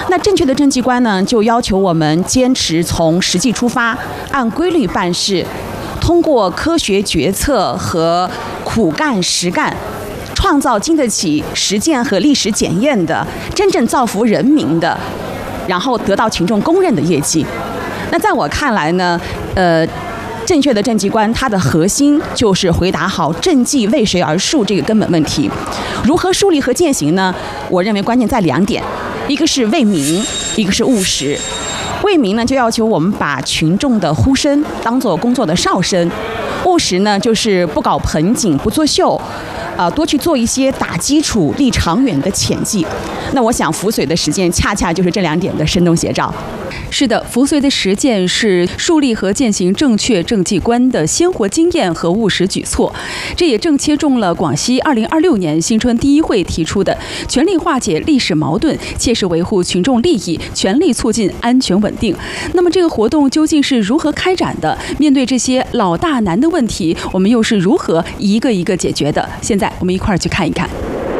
那正确的政绩观呢，就要求我们坚持从实际出发，按规律办事，通过科学决策和苦干实干，创造经得起实践和历史检验的、真正造福人民的，然后得到群众公认的业绩。那在我看来呢，正确的政绩观，它的核心就是回答好政绩为谁而树这个根本问题。如何树立和践行呢？我认为关键在2点，一个是为民，一个是务实。为民呢，就要求我们把群众的呼声当作工作的哨声；务实呢，就是不搞盆景，不作秀，多去做一些打基础、立长远的潜计。那我想，扶绥的实践恰恰就是这2点的生动写照。 是的，扶绥的实践是树立和践行正确政绩观的鲜活经验和务实举措，这也正切中了广西2026年新春第1会提出的全力化解历史矛盾，切实维护群众利益，全力促进安全稳定。那么这个活动究竟是如何开展的？面对这些老大难的问题，我们又是如何一个一个解决的？现在我们一块儿去看一看。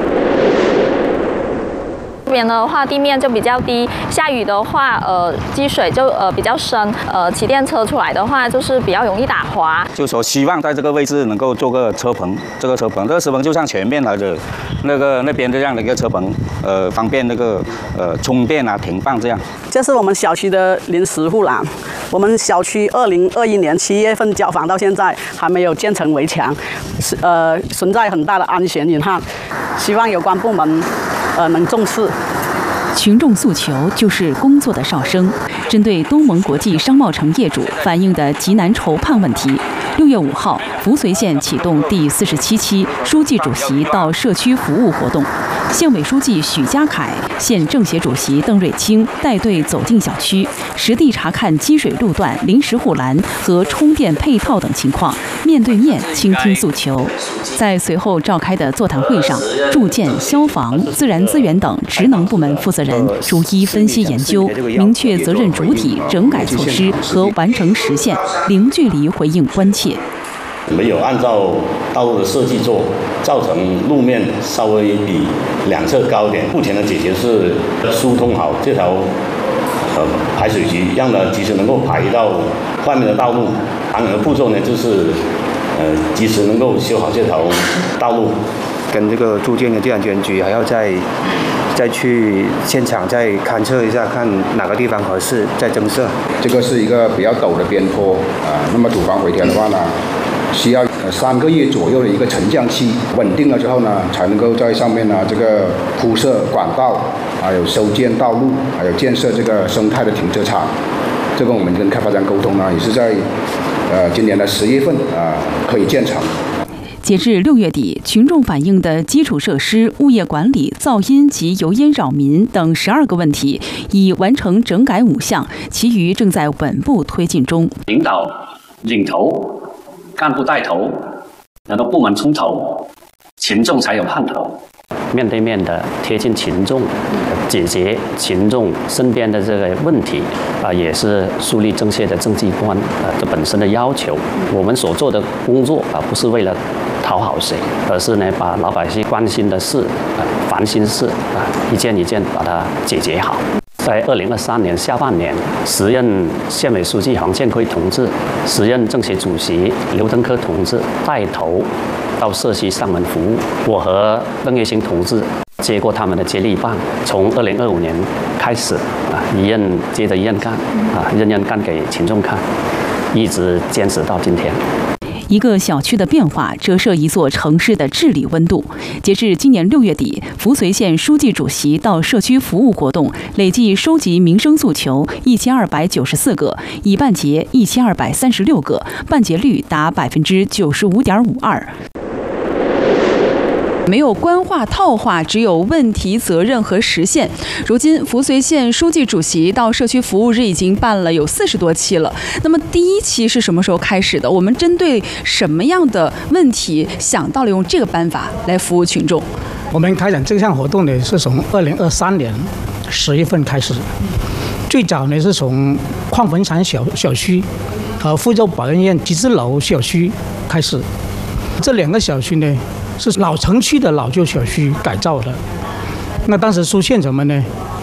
这边的话，地面就比较低，下雨的话，积水就比较深，骑电车出来的话，就是比较容易打滑。 就说希望在这个位置能够做个车棚，这个车棚就像前面来的那边这样的一个车棚，方便那个充电啊、停放这样。 这是我们小区的临时护栏，我们小区2021年7月份交房到现在还没有建成围墙，存在很大的安全隐患，希望有关部门能重视。 群众诉求就是工作的哨声。针对东盟国际商贸城业主反映的极难筹判问题，6月5号，扶绥县启动第47期书记主席到社区服务活动。县委书记许家凯、县政协主席邓瑞清带队走进小区，实地查看积水路段、临时护栏和充电配套等情况，面对面倾听诉求。在随后召开的座谈会上，住建、消防、自然资源等职能部门负责人逐一分析研究，明确责任主体、整改措施和完成实现，零距离回应关切。 没有按照道路的设计做，造成路面稍微比2侧高一点。目前的解决是疏通好这条排水渠，让它及时能够排到外面的道路。还有的步骤呢，就是及时能够修好这条道路。 跟这个住建跟地安监局还要再去现场再勘测一下，看哪个地方合适再增设。 这个是一个比较陡的边坡那么土房回填的话呢，需要3个月左右的一个沉降期，稳定了之后呢，才能够在上面呢这个铺设管道，还有修建道路，还有建设这个生态的停车场。这个我们跟开发商沟通呢，也是在今年的10月份可以建成。 截至6月底，群众反映的基础设施、物业管理、噪音及油烟扰民等12个问题，已完成整改5项，其余正在稳步推进中。 领导领头，干部带头，然后部门冲头，群众才有盼头。 面对面的贴近群众，解决群众身边的这个问题也是树立正确的政绩观这本身的要求。我们所做的工作不是为了讨好谁，而是呢把老百姓关心的事、烦心事一件一件把它解决好。在2023年下半年，时任县委书记黄建辉同志、时任政协主席刘登科同志带头到社区上门服务，我和邓月星同志接过他们的接力棒，从2025年开始一任接着一任干任任干给群众看，一直坚持到今天。 一个小区的变化折射一座城市的治理温度。截至今年6月底，扶绥县书记主席到社区服务活动累计收集民生诉求1294个，已办结1236个，办结率达95.52%。没有官话套话，只有问题、责任和实现。如今，扶绥县书记主席到社区服务日已经办了有40多期了。那么，第1期是什么时候开始的？我们针对什么样的问题想到了用这个办法来服务群众？ 我们开展这项活动呢，是从2023年10月份开始。最早呢是从矿坟山小区和福州保安院集资楼小区开始，这2个小区呢是老城区的老旧小区改造的。那当时出现什么呢？